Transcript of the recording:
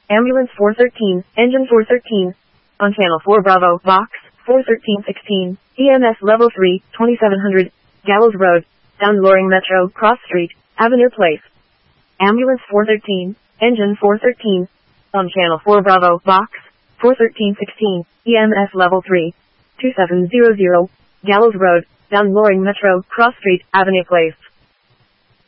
Ambulance 413, Engine 413. On Channel 4 Bravo, Box 41316. EMS Level 3, 2700. Gallows Road, down Loring Metro, Cross Street, Avenue Place. Ambulance 413, Engine 413. On Channel 4 Bravo, Box 41316. EMS Level 3, 2700. Gallows Road, down Loring Metro, Cross Street, Avenue Place.